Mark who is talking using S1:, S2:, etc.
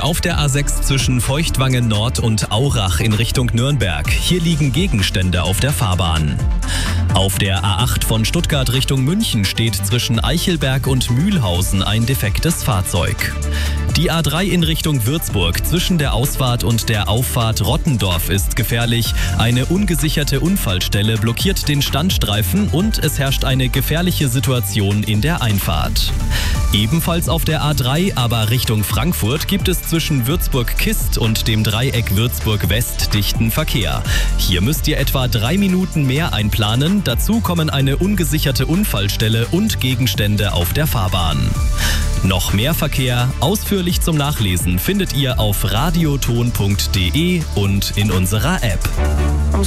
S1: auf der A6 zwischen Feuchtwangen Nord und Aurach in Richtung Nürnberg. Hier liegen Gegenstände auf der Fahrbahn. Auf der A8 von Stuttgart Richtung München steht zwischen Eichelberg und Mühlhausen ein defektes Fahrzeug. Die A3 in Richtung Würzburg zwischen der Ausfahrt und der Auffahrt Rottendorf ist gefährlich. Eine ungesicherte Unfallstelle blockiert den Standstreifen und es herrscht eine gefährliche Situation in der Einfahrt. Ebenfalls auf der A3, aber Richtung Frankfurt, gibt es zwischen Würzburg-Kist und dem Dreieck Würzburg-West dichten Verkehr. Hier müsst ihr etwa 3 Minuten mehr einplanen. Dazu kommen eine ungesicherte Unfallstelle und Gegenstände auf der Fahrbahn. Noch mehr Verkehr, ausführlich zum Nachlesen, findet ihr auf radioton.de und in unserer App.